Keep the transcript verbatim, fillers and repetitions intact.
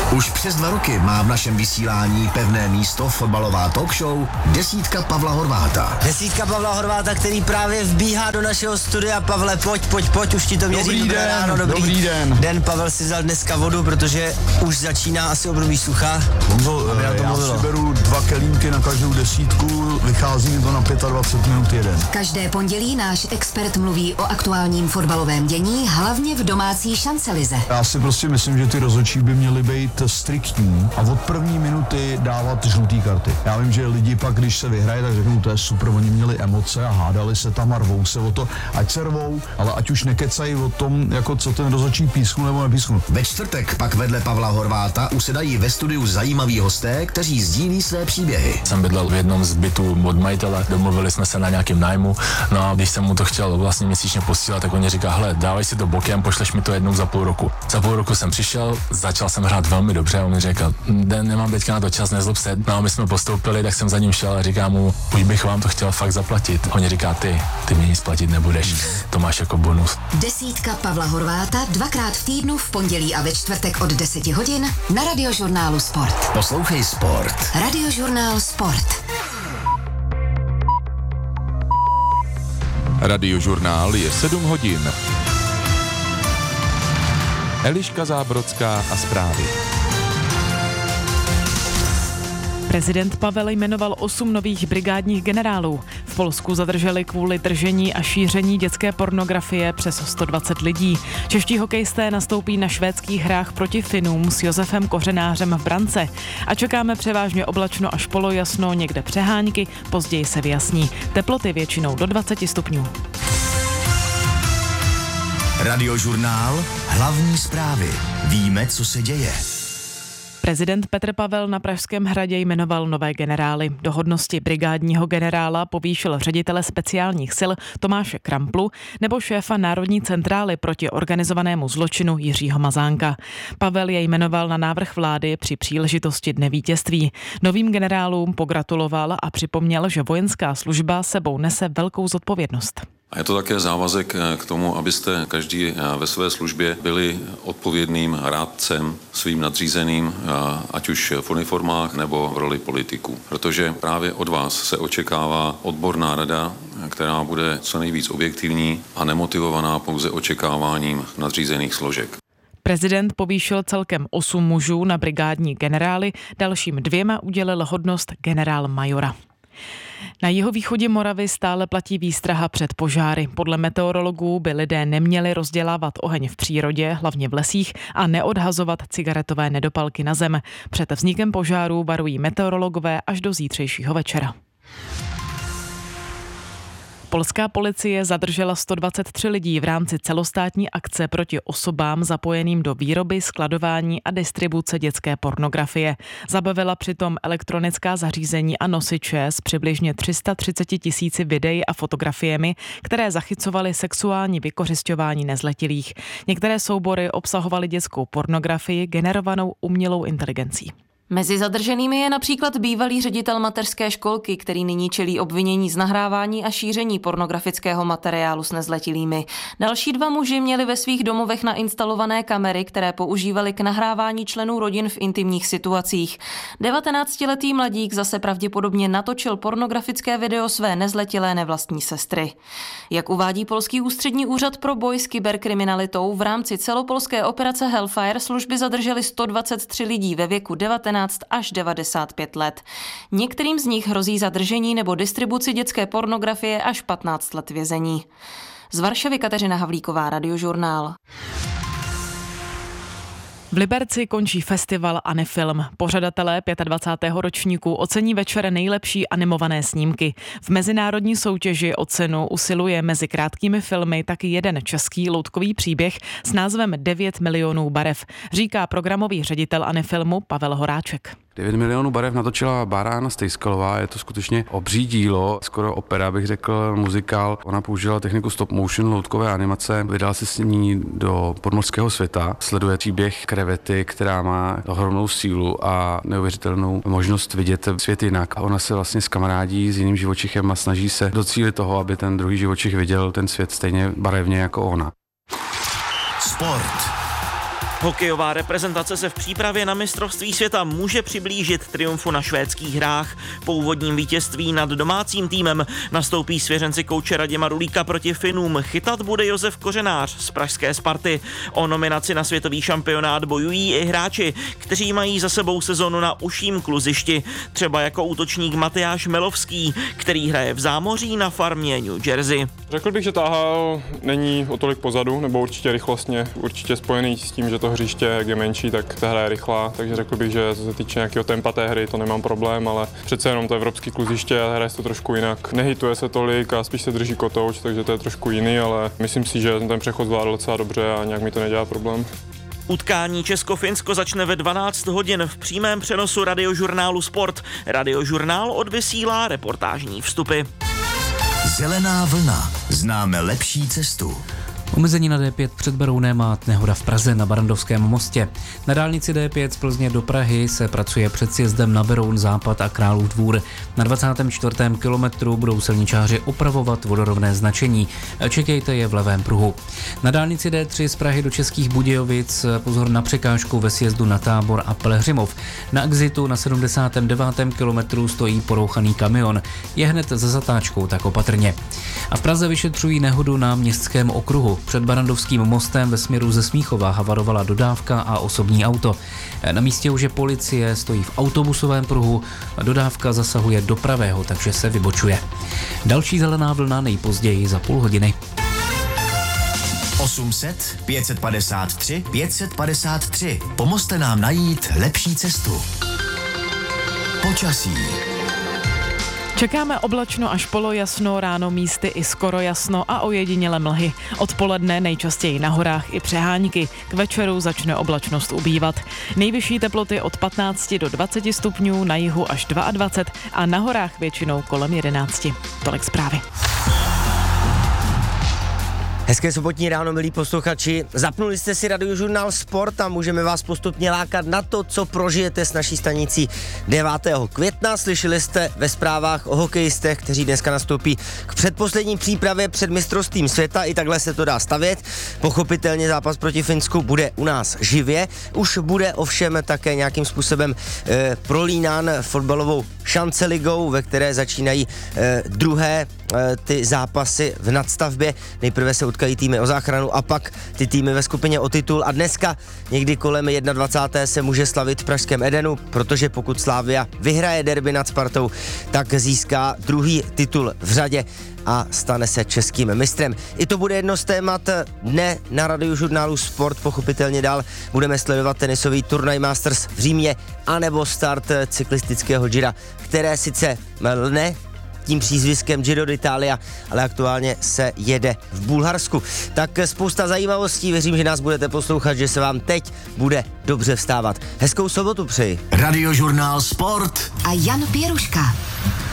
Už přes dva roky má v našem vysílání pevné místo fotbalová talk show Desítka Pavla Horváta. Desítka Pavla Horváta, který právě vbíhá do našeho studia. Pavle, pojď, pojď, pojď, už ti to měří. Dobrý Dobré den, ráno, dobrý, dobrý den. den. Pavel si vzal dneska vodu, protože už začíná asi období sucha. Honzo, já si beru dva kelímky na každou desítku, vychází mi to na dvacet pět minut jeden. Každé pondělí náš expert mluví o aktuálním fotbalovém dění, hlavně v domácí šancelize. Já si prostě myslím, že ty rozhodčí by měly být striktní a od první minuty dávat žlutý karty. Já vím, že lidi pak, když se vyhraje, tak řeknou, to je super, oni měli emoce a hádali se tam a rvou se o to, ať se rvou, ale ať už nekecají o tom, jako co ten rozhodčí písknu nebo nepísknu. Ve čtvrtek pak vedle Pavla Horváta usedají ve studiu zajímaví hosté, kteří sdílí své příběhy. Jsem bydlel v jednom z bytů od majitele, domluvili jsme se na nějakém nájmu, no a když jsem mu to chtěl vlastně měsíčně posílat, tak on mi říká, hele, dávej si to bokem, pošleš mi to jednou za půl roku. Za půl roku jsem přišel, začal jsem hrát velmi dobře, on mi řekl, nemám teďka na to čas, nezlob se. No a my jsme postoupili, tak jsem za ním šel a říkám mu, už bych vám to chtěl fakt zaplatit. On říká, ty, ty mě nic platit nebudeš, to máš jako bonus. Desítka Pavla Horváta dvakrát v týdnu v pondělí a ve čtvrtek od deseti hodin na Radiožurnálu Sport. Poslouchej Sport. Radiožurnál Sport. Radiožurnál je sedm hodin. Eliška Zábrodská a zprávy. Prezident Pavel jmenoval osm nových brigádních generálů. V Polsku zadrželi kvůli držení a šíření dětské pornografie přes sto dvacet lidí. Čeští hokejisté nastoupí na švédských hrách proti Finům s Josefem Kořenářem v brance. A čekáme převážně oblačno až polojasno, někde přehánky, později se vyjasní. Teploty většinou do dvacet stupňů. Radiožurnál, hlavní zprávy. Víme, co se děje. Prezident Petr Pavel na Pražském hradě jmenoval nové generály. Do hodnosti brigádního generála povýšil ředitele speciálních sil Tomáše Kramplu nebo šéfa Národní centrály proti organizovanému zločinu Jiřího Mazánka. Pavel je jmenoval na návrh vlády při příležitosti Dne vítězství. Novým generálům pogratuloval a připomněl, že vojenská služba sebou nese velkou zodpovědnost. A je to také závazek k tomu, abyste každý ve své službě byli odpovědným rádcem svým nadřízeným, ať už v uniformách nebo v roli politiků. Protože právě od vás se očekává odborná rada, která bude co nejvíc objektivní a nemotivovaná pouze očekáváním nadřízených složek. Prezident povýšil celkem osm mužů na brigádní generály, dalším dvěma udělil hodnost generál majora. Na jihovýchodě Moravy stále platí výstraha před požáry. Podle meteorologů by lidé neměli rozdělávat oheň v přírodě, hlavně v lesích, a neodhazovat cigaretové nedopalky na zem. Před vznikem požárů varují meteorologové až do zítřejšího večera. Polská policie zadržela sto dvacet tři lidí v rámci celostátní akce proti osobám zapojeným do výroby, skladování a distribuce dětské pornografie. Zabavila přitom elektronická zařízení a nosiče s přibližně tři sta třicet tisíci videí a fotografiemi, které zachycovaly sexuální vykořisťování nezletilých. Některé soubory obsahovaly dětskou pornografii generovanou umělou inteligencí. Mezi zadrženými je například bývalý ředitel mateřské školky, který nyní čelí obvinění z nahrávání a šíření pornografického materiálu s nezletilými. Další dva muži měli ve svých domovech nainstalované kamery, které používali k nahrávání členů rodin v intimních situacích. devatenáctiletý mladík zase pravděpodobně natočil pornografické video své nezletilé nevlastní sestry. Jak uvádí polský ústřední úřad pro boj s kyberkriminalitou, v rámci celopolské operace Hellfire služby zadrželi sto dvacet tři lidí ve věku devatenáct až devadesát pět let. Některým z nich hrozí zadržení nebo distribuci dětské pornografie až patnáct let vězení. Z Varšavy Kateřina Havlíková, Radiožurnál. V Liberci končí festival Anifilm. Pořadatelé dvacátého pátého ročníku ocení večer nejlepší animované snímky. V mezinárodní soutěži o cenu usiluje mezi krátkými filmy taky jeden český loutkový příběh s názvem devět milionů barev, říká programový ředitel Anifilmu Pavel Horáček. devět milionů barev natočila Bára Anna Stejskalová, je to skutečně obří dílo, skoro opera bych řekl, muzikál. Ona použila techniku stop motion, loutkové animace, vydala se s ní do podmořského světa, sleduje příběh krevety, která má ohromnou sílu a neuvěřitelnou možnost vidět svět jinak. Ona se vlastně skamarádí s jiným živočichem a snaží se docílit toho, aby ten druhý živočich viděl ten svět stejně barevně jako ona. Sport. Hokejová reprezentace se v přípravě na mistrovství světa může přiblížit triumfu na švédských hrách. Po úvodním vítězství nad domácím týmem nastoupí svěřenci kouče Raděma Rulíka proti Finům. Chytat bude Josef Kořenář z pražské Sparty. O nominaci na světový šampionát bojují i hráči, kteří mají za sebou sezonu na užším kluzišti. Třeba jako útočník Matyáš Melovský, který hraje v zámoří na farmě New Jersey. Řekl bych, že Táhal není o tolik pozadu, nebo určitě rychlostně, určitě spojený s tím, že to hřiště, jak je menší, tak ta hra je rychlá, takže řekl bych, že co se týče nějakého tempa té hry, to nemám problém, ale přece jenom to evropský kluziště a hraje se to trošku jinak. Nehituje se tolik a spíš se drží kotouč, takže to je trošku jiný, ale myslím si, že ten přechod zvládl docela dobře a nějak mi to nedělá problém. Utkání Česko-Finsko začne ve dvanáct hodin v přímém přenosu radiožurnálu Sport. Radiožurnál odvysílá reportážní vstupy. Zelená vlna. Známe lepší cestu. Omezení na D pět před Berounem a nehoda v Praze na Barrandovském mostě. Na dálnici D pět z Plzně do Prahy se pracuje před sjezdem na Beroun, Západ a Králův Dvůr. Na dvacátém čtvrtém kilometru budou silničáři opravovat vodorovné značení. Čekejte je v levém pruhu. Na dálnici D tři z Prahy do Českých Budějovic pozor na překážku ve sjezdu na Tábor a Pelhřimov. Na exitu na sedmdesátém devátém kilometru stojí porouchaný kamion. Je hned za zatáčkou, tak opatrně. A v Praze vyšetřují nehodu na Městském okruhu. Před Barrandovským mostem ve směru ze Smíchova havarovala dodávka a osobní auto. Na místě už je policie, stojí v autobusovém pruhu, dodávka zasahuje do pravého, takže se vybočuje. Další zelená vlna nejpozději za půl hodiny. osm set, pět set padesát tři, pět set padesát tři. Pomozte nám najít lepší cestu. Počasí. Čekáme oblačno až polojasno, ráno místy i skoro jasno a ojediněle mlhy. Odpoledne nejčastěji na horách i přehánky. K večeru začne oblačnost ubývat. Nejvyšší teploty od patnácti do dvaceti stupňů, na jihu až dvacet dva a na horách většinou kolem jedenácti. Tolik zprávy. Hezké sobotní ráno, milí posluchači. Zapnuli jste si radiožurnál Sport a můžeme vás postupně lákat na to, co prožijete s naší stanicí devátého května. Slyšeli jste ve zprávách o hokejistech, kteří dneska nastoupí k předposlední přípravě před mistrovstvím světa. I takhle se to dá stavět. Pochopitelně zápas proti Finsku bude u nás živě. Už bude ovšem také nějakým způsobem e, prolínán fotbalovou šanceligou, ve které začínají e, druhé e, ty zápasy v nadstavbě. Nejprve se utkají týmy o záchranu a pak ty týmy ve skupině o titul a dneska někdy kolem dvacátého prvního se může slavit v pražském Edenu, protože pokud Slavia vyhraje derby nad Spartou, tak získá druhý titul v řadě a stane se českým mistrem. I to bude jedno z témat dne na radiožurnálu Sport. Pochopitelně dál budeme sledovat tenisový turnaj Masters v Římě anebo start cyklistického Gira, které sice lne tím přízviskem Giro d'Italia, ale aktuálně se jede v Bulharsku. Tak spousta zajímavostí, věřím, že nás budete poslouchat, že se vám teď bude dobře vstávat. Hezkou sobotu přeji. Radiožurnál Sport a Jan Pěruška.